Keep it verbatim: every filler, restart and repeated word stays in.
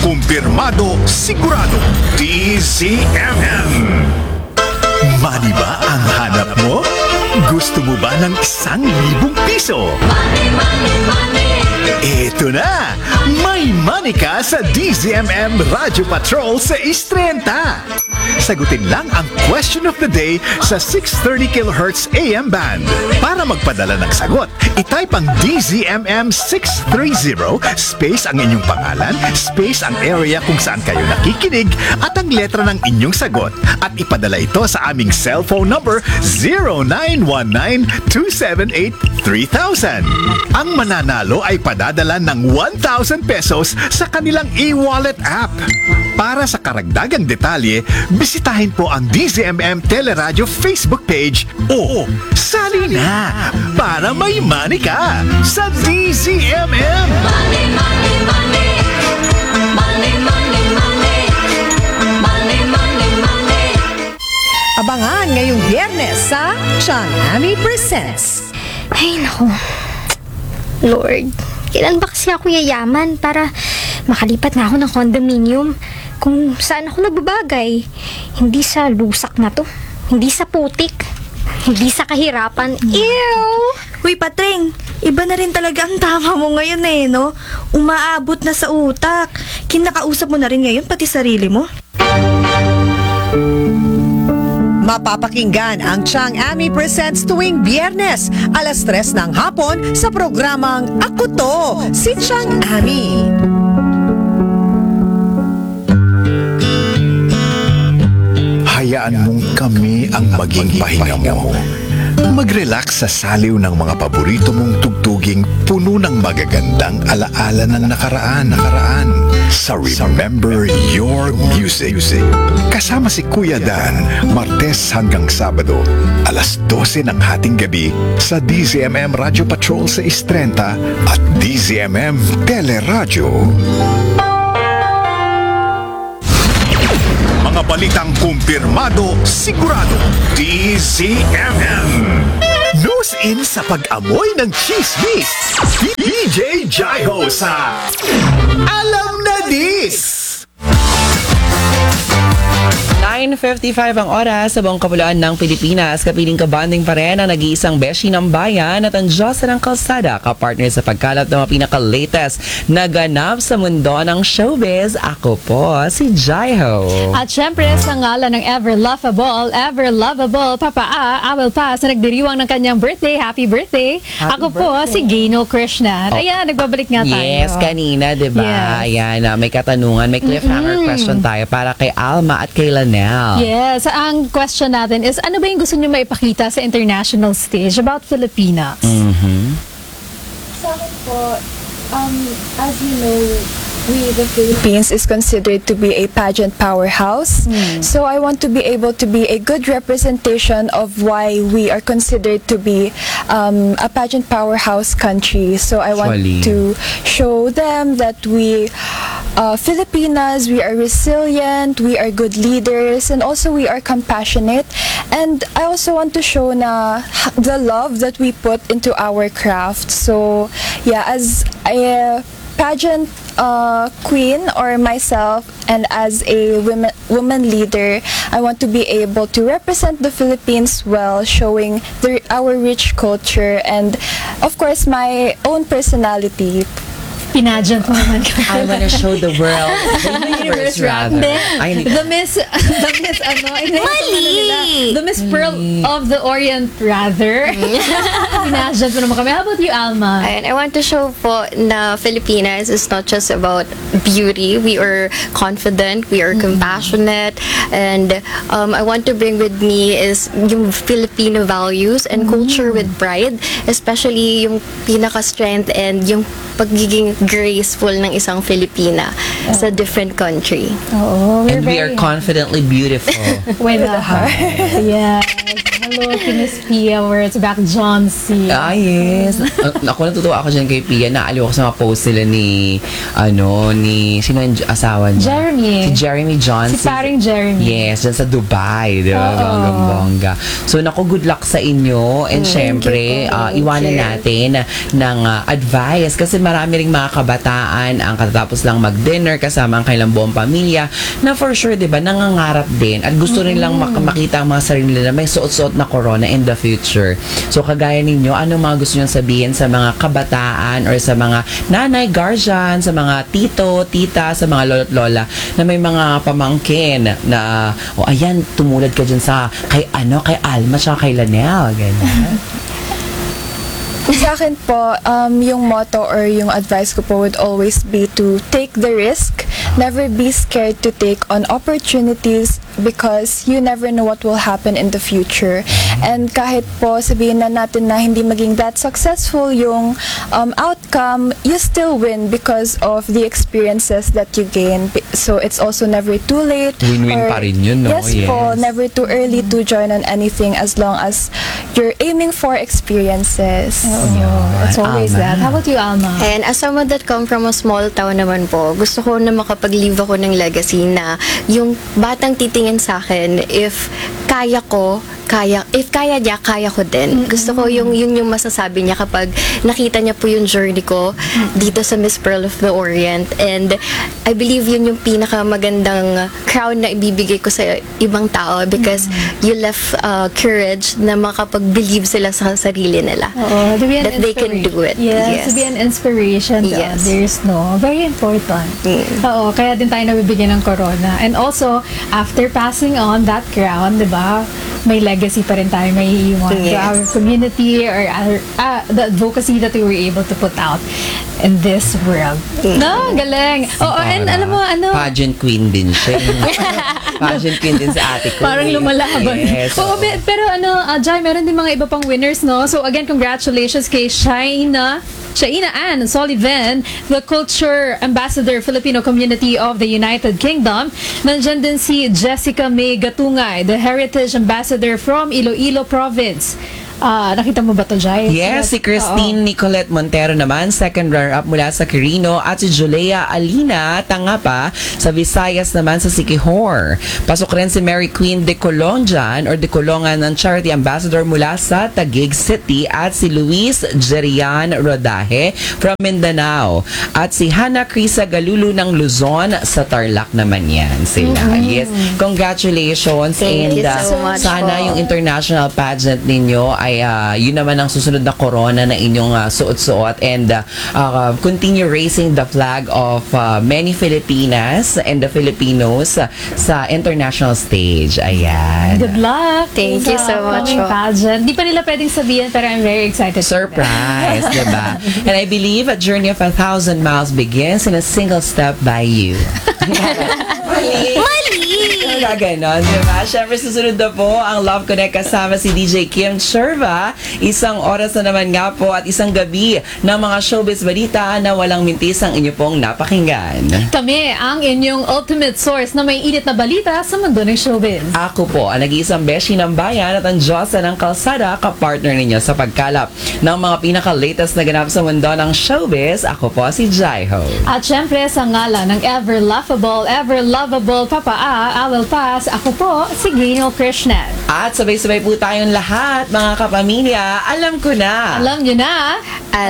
kumpirmado, sigurado, D Z M M. Money ba ang hanap mo? Gusto mo ba ng isang libong piso? Money, money, money. Eto na! May money ka sa D Z M M Radio Patrol sa Istrenta. Sagutin lang ang question of the day sa six thirty kilohertz A M band. Para magpadala ng sagot, itype ang D Z M M six thirty, space ang inyong pangalan, space ang area kung saan kayo nakikinig, at ang letra ng inyong sagot. At ipadala ito sa aming cellphone number zero nine one nine two seven eight three thousand. Ang mananalo ay padadala ng one thousand pesos sa kanilang e-wallet app. Para sa karagdagang detalye, bisitahin po ang D Z M M Teleradio Facebook page o sali na para may money ka sa D Z M M. Money, money, money. Money, money, money. Money, money, money. Abangan ngayong Biyernes sa Chang Ami Presents. Ay, naku. Lord, kailan ba kasi ako yayaman para makalipat na ako ng condominium kung saan ako nagbabagay? Hindi sa lusak na to. Hindi sa putik. Hindi sa kahirapan. Ew! Uy, Patring, iba na rin talaga ang tama mo ngayon eh, no? Umaabot na sa utak. Kinakausap mo na rin ngayon, pati sarili mo. Mapapakinggan ang Chang Ami Presents tuwing Biyernes, alas tres ng hapon sa programang Ako To, si Chang Ami. Hayaan mong kami ang maging pahinga mo. Mag-relax sa saliw ng mga paborito mong tugtuging puno ng magagandang alaala ng nakaraan. nakaraan. Sa Remember Your Music. Kasama si Kuya Dan, Martes hanggang Sabado, alas dose ng hating gabi sa D Z M M Radio Patrol sa Istrenta at D Z M M Teleradio. Mga balitang kumpirmado, sigurado, D Z M M. Nose in sa pag-amoy ng chismis. D J Jaiho sa Alam na Dis! nine fifty-five ang oras sa buong kapuluan ng Pilipinas. Kapiling kabanding pa rin ang nag-iisang beshi ng bayan at ang Diyosa ng Kalsada, kapartner sa pagkalat ng mga pinaka-latest na ganap sa mundo ng showbiz. Ako po, si Jaiho. At syempre, sa ngalan ng ever lovable, ever lovable Papa A, Abel Pa, sa nagdiriwang ng kanyang birthday. Happy birthday! Happy Ako po, birthday. si Gino Krishna. Oh. Ayan, nagbabalik nga tayo. Yes, kanina, di ba? Yes. Ayan, uh, may katanungan, may cliffhanger Mm-mm. question tayo para kay Alma at kay Lanel. Yes, ang question natin is, ano ba yung gusto nyo maipakita sa international stage about Filipinas? Mm-hmm. Sa akin po, um, as you know, we, the Philippines, is considered to be a pageant powerhouse. Mm. So I want to be able to be a good representation of why we are considered to be um, a pageant powerhouse country. So I want Actually. to show them that we, uh, Filipinas, we are resilient, we are good leaders, and also we are compassionate. And I also want to show na the love that we put into our craft. So yeah, as a pageant uh, queen or myself, and as a women woman leader, I want to be able to represent the Philippines well, showing the, our rich culture and of course my own personality. Pinagent mo naman kami. I wanna show the world, the universe rather. I need The Miss, the Miss, ano, ina- Mali! The Miss Pearl of the Orient, rather. Pinagent mo naman kami. How about you, Alma? Ayun, I want to show po na Filipinas is not just about beauty. We are confident, we are compassionate, and um, I want to bring with me is yung Filipino values and culture with pride, especially yung pinaka-strength and yung pagiging graceful ng isang Filipina sa different country. Oo, we're And we are very- confidently beautiful. With the heart. Yes. Hello, Miss Pia, where it's back John C. Ah, yes. Uh, ako natutuwa ako dyan kay Pia. Naaliw ako sa mga post nila ni, ano, ni, sino yung asawa niya? Jeremy. Si Jeremy Johnson. Si paring Jeremy. Yes, dyan sa Dubai. Di ba? Oo. Bonggang-bongga. So, naku, good luck sa inyo. And syempre, uh, iwanan natin ng uh, advice. Kasi marami ring mga kabataan ang katatapos lang mag-dinner kasama ang kailang buong pamilya na for sure, di ba, nangangarap din at gusto rin lang mak- makita ang mga sarili nila may suot-suot na corona in the future. So, kagaya ninyo, ano mga gusto nyo sabihin sa mga kabataan or sa mga nanay, guardian, sa mga tito, tita, sa mga lolo't lola na may mga pamangkin na, o oh, ayan, tumulad ka dyan sa kay ano, kay Alma, tsaka kay Lanel, ganyan. Sa akin po, um, yung motto or yung advice ko po would always be to take the risk. Never be scared to take on opportunities because you never know what will happen in the future. And kahit po sabihin na natin na hindi maging that successful yung um, outcome, you still win because of the experiences that you gain. So it's also never too late. Win-win or- pa rin yun, no? Yes, po, Yes. never too early to join on anything as long as you're aiming for experiences. It's always Alma. that. How about you, Alma? And as someone that come from a small town naman po, gusto ko na makapag-leave ako ng legacy na yung batang titingin sa akin, if kaya ko, kaya, if kaya niya, kaya ko din. Gusto ko yung, yung, yung masasabi niya kapag nakita niya po yung journey ko dito sa Miss Pearl of the Orient. And I believe yun yung pinakamagandang crown na ibibigay ko sa ibang tao because you left uh, courage na makapag-believe sila sa sarili nila. Oo, to be an That they can do it. Yes, Yes. to be an inspiration to Yes. others, no? Very important. Mm. Oo, kaya din tayo nabibigyan ng corona. And also, after passing on that crown, di ba, may legacy pa rin tayo may iiwan to Yes. our community or our, ah, the advocacy that we were able to put out in this world. No, galing. Oo, and alam mo, ano, Pageant queen din siya. Pageant queen din sa ate ko. parang eh. lumalaban. Yes. Oo, pe- pero ano, uh, Jai, meron din mga iba pang winners, no? So again, congratulations kay Shaina Shaina Ann Sullivan, the Culture Ambassador Filipino Community of the United Kingdom. Nandyan din si Jessica May Gatungay, the Heritage Ambassador from Iloilo Province. Ah, nakita mo ba to, Jai? Yes, si Christine Nicolette Montero naman, second runner-up mula sa Quirino, at si Julea Alina Tangapa sa Visayas naman sa Siquijor. Pasok rin si Mary Queen de Colonjan or de Colongan ng Charity Ambassador mula sa Taguig City at si Luis Jerian Rodaje from Mindanao. At si Hannah Crisa Galulu ng Luzon sa Tarlac naman yan sila. Yes, congratulations. Thank and you uh, so much sana po. yung international pageant ninyo ay uh, yun naman ang susunod na corona na inyong uh, suot-suot and uh, uh, continue raising the flag of uh, many Filipinas and the Filipinos uh, sa international stage. Ayan. Good luck! Thank you so much, coming po. pageant. Di pa nila pwedeng sabihin, pero I'm very excited. for that. Surprise, diba? And I believe a journey of a thousand miles begins in a single step by you. Mali! Mali! Ganon, diba? Siyempre, susunod na po ang Love Connect kasama si D J Kim Cherva. Isang oras na naman nga po at isang gabi ng mga showbiz balita na walang mintis ang inyo pong napakinggan. Kami ang inyong ultimate source na may init na balita sa mundo ng showbiz. Ako po ang nag-iisang beshi ng bayan at ang Diyosa ng kalsada, kapartner ninyo sa pagkalap ng mga pinaka-latest na ganap sa mundo ng showbiz. Ako po si Jai Ho. At syempre sa ngalan ng ever laughable, ever lovable Papa A, I will pass. Ako po si Gaynel Krishnan. At sabay-sabay po tayong lahat, mga kapamilya. Alam ko na. Alam nyo na,